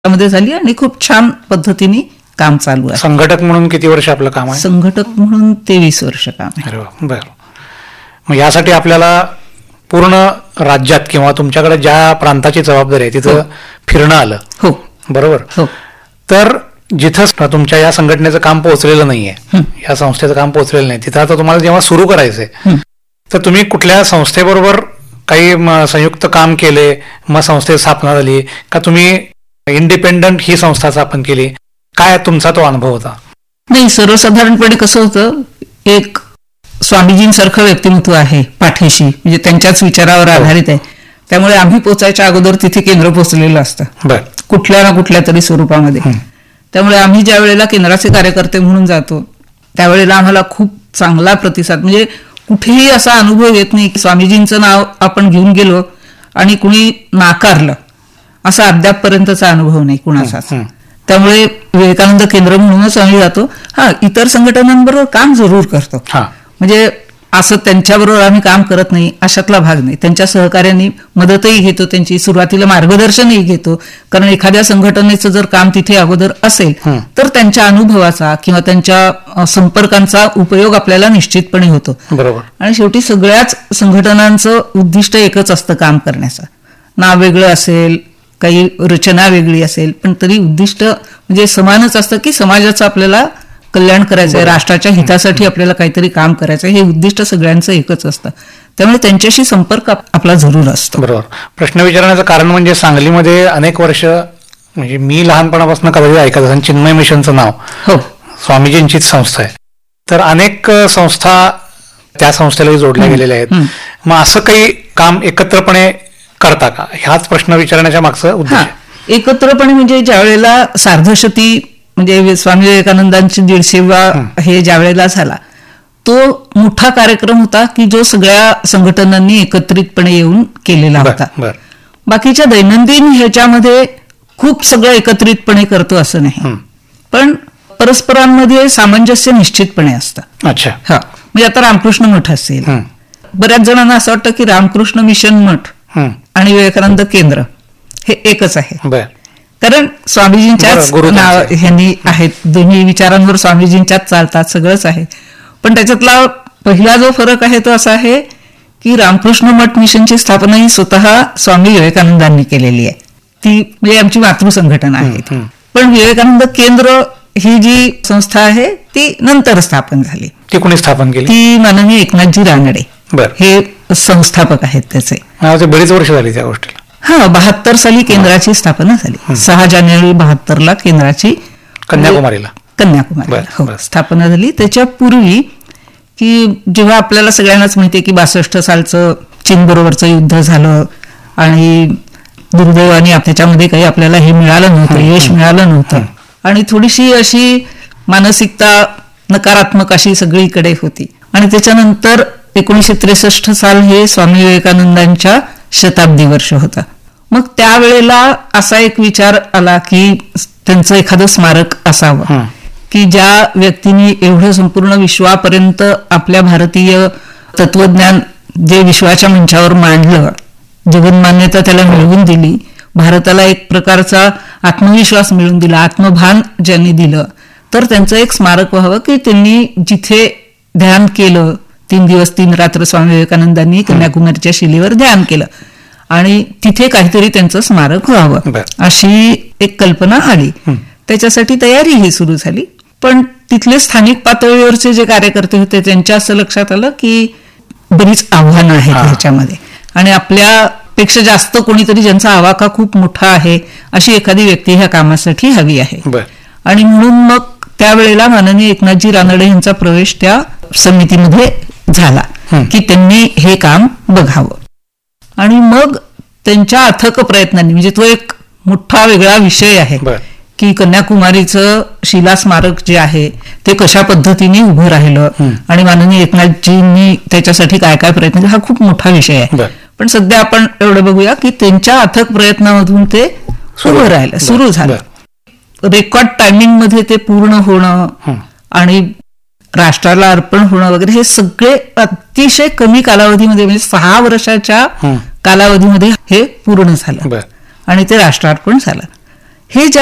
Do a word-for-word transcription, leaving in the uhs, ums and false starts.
मध्ये झाली आणि खूप छान पद्धतीने काम चालू आहे. संघटक म्हणून किती वर्ष आपलं काम आहे? संघटक म्हणून तेवीस वर्ष काम आहे. अरे वा, बरं. मग यासाठी आपल्याला पूर्ण राज्यात किंवा तुमच्याकडे ज्या प्रांताची जबाबदारी आहे तिथं फिरणं आलं. हो, बरोबर. हो. तर जिथं तुमच्या या संघटनेचं काम पोहोचलेलं नाहीये, या संस्थेचं काम पोहोचलेलं नाही, तिथं आता तुम्हाला जेव्हा सुरू करायचंय तर तुम्ही कुठल्या संस्थेबरोबर काही संयुक्त काम केले, मग संस्थेची स्थापना झाली का तुम्ही इंडिपेंडंट ही संस्था स्थापन केली? काय तुमचा तो अनुभव होता? नाही, सर्वसाधारणपणे कसं होतं, एक स्वामीजींसारखं व्यक्तिमत्व आहे पाठीशी, म्हणजे त्यांच्याच विचारावर आधारित आहे. त्यामुळे आम्ही पोचायच्या अगोदर तिथे केंद्र पोचलेलं असतं कुठल्या ना कुठल्या तरी स्वरूपामध्ये. त्यामुळे आम्ही ज्या वेळेला केंद्राचे कार्यकर्ते म्हणून जातो त्यावेळेला आम्हाला खूप चांगला प्रतिसाद, म्हणजे कुठेही असा अनुभव येत नाही की स्वामीजींचं नाव आपण घेऊन गेलो आणि कुणी नाकारलं, असा अद्यापपर्यंतचा अनुभव नाही कुणाचाच. त्यामुळे विवेकानंद केंद्र म्हणूनच आम्ही जातो. हा, इतर संघटनांबरोबर काम जरूर करतो, म्हणजे असं त्यांच्याबरोबर आम्ही काम करत नाही अशातला भाग नाही. त्यांच्या सहकार्याने मदतही घेतो, त्यांची सुरुवातीला मार्गदर्शनही घेतो. कारण एखाद्या संघटनेचं जर काम तिथे अगोदर असेल तर त्यांच्या अनुभवाचा किंवा त्यांच्या संपर्कांचा उपयोग आपल्याला निश्चितपणे होतो. बरोबर. आणि शेवटी सगळ्याच संघटनांचं उद्दिष्ट एकच असतं काम करण्याचं. नाव वेगळं असेल, काही रचना वेगळी असेल, पण तरी उद्दिष्ट म्हणजे समानच असतं की समाजाचं आपल्याला कल्याण करायचं आहे, राष्ट्राच्या हितासाठी आपल्याला काहीतरी काम करायचं आहे, हे उद्दिष्ट सगळ्यांचं एकच असतं. त्यामुळे त्यांच्याशी संपर्क आपला जरूर असतो. बरोबर. प्रश्न विचारण्याचं कारण म्हणजे सांगलीमध्ये अनेक वर्ष, म्हणजे मी लहानपणापासून कदाचित ऐकत असं चिन्मय मिशनचं नाव, हो, स्वामीजींचीच संस्था आहे. तर अनेक संस्था त्या संस्थेला जोडल्या गेलेल्या आहेत. मग असं काही काम एकत्रपणे करता का? ह्याच प्रश्न विचारण्याच्या मागचं उद्देश. एकत्रपणे म्हणजे ज्या वेळेला सार्धशती म्हणजे स्वामी विवेकानंदांची दीडशेवा हे ज्या वेळेला झाला तो मोठा कार्यक्रम होता की जो सगळ्या संघटनांनी एकत्रितपणे येऊन केलेला होता. बाकीच्या दैनंदिन ह्याच्यामध्ये खूप सगळं एकत्रितपणे करतो असं नाही, पण परस्परांमध्ये सामंजस्य निश्चितपणे असतं. अच्छा. हा, म्हणजे आता रामकृष्ण मठ असेल, बऱ्याच जणांना असं वाटतं की रामकृष्ण मिशन मठ आणि विवेकानंद केंद्र हे एकच आहे, कारण स्वामीजींच्याच नाव ह्यांनी आहेत, दोन्ही विचारांवर स्वामीजींच्याच चालतात, सगळंच आहे. पण त्याच्यातला पहिला जो फरक आहे तो असा आहे की रामकृष्ण मठ मिशनची स्थापना ही स्वतः स्वामी विवेकानंदांनी केलेली आहे. ती म्हणजे आमची मातृ संघटना आहे. पण विवेकानंद केंद्र ही जी संस्था आहे ती नंतर स्थापन झाली. ती कोणी स्थापन केली? ती माननीय एकनाथजी रानडे हे संस्थापक आहेत त्याचे. बरीच वर्ष झाली त्या गोष्टीला. हा, बहात्तर साली केंद्राची स्थापना झाली. सहा जानेवारी बहात्तर ला केंद्राची कन्याकुमारीला कन्याकुमारीला हो स्थापना झाली. त्याच्या पूर्वी की जेव्हा आपल्याला सगळ्यांनाच माहितीये की बासष्ट सालचं चीन बरोबरचं युद्ध झालं आणि दुर्दैवाने त्याच्यामध्ये काही आपल्याला हे मिळालं नव्हतं, यश मिळालं नव्हतं आणि थोडीशी अशी मानसिकता नकारात्मक अशी सगळीकडे होती. आणि त्याच्यानंतर एकोणीसशे त्रेसष्ट साल हे स्वामी विवेकानंदांच्या शताब्दी वर्ष होता. मग त्यावेळेला असा एक विचार आला की त्यांचं एखादं स्मारक असावं की ज्या व्यक्तींनी एवढं संपूर्ण विश्वापर्यंत आपल्या भारतीय तत्वज्ञान जे विश्वाच्या मंचावर मांडलं, जगन्मान्यता त्याला मिळवून दिली, भारताला एक प्रकारचा आत्मविश्वास मिळवून दिला, आत्मभान ज्यांनी दिलं, तर त्यांचं एक स्मारक व्हावं की त्यांनी जिथे ध्यान केलं, तीन दिवस तीन रात्र स्वामी विवेकानंदांनी कन्याकुमारीच्या शिलेवर ध्यान केलं आणि तिथे काहीतरी त्यांचं स्मारक व्हावं अशी एक कल्पना आली. त्याच्यासाठी तयारी ही सुरू झाली. पण तिथले स्थानिक पातळीवरचे जे कार्यकर्ते होते त्यांच्या असं लक्षात आलं की बरीच आव्हानं आहेत ह्याच्यामध्ये आणि आपल्यापेक्षा जास्त कोणीतरी ज्यांचा आवाका खूप मोठा आहे अशी एखादी व्यक्ती ह्या कामासाठी हवी आहे. आणि म्हणून मग त्यावेळेला माननीय एकनाथजी रानडे यांचा प्रवेश त्या समितीमध्ये झाला की त्यांनी हे काम बघावं. आणि मग त्यांच्या अथक प्रयत्नांनी, म्हणजे तो एक मोठा वेगळा विषय आहे की कन्याकुमारीचं शिला स्मारक जे आहे ते कशा पद्धतीने उभं राहिलं आणि माननीय एकनाथजींनी त्याच्यासाठी काय काय प्रयत्न केले, हा खूप मोठा विषय आहे. पण सध्या आपण एवढं बघूया की त्यांच्या अथक प्रयत्नामधून ते उभं राहिलं, सुरू झालं. रेकॉर्ड टायमिंग मध्ये ते पूर्ण होणं आणि राष्ट्राला अर्पण होणं वगैरे हे सगळे अतिशय कमी कालावधीमध्ये, म्हणजे सहा वर्षाच्या कालावधीमध्ये हे पूर्ण झालं आणि ते राष्ट्रार्पण झालं. हे ज्या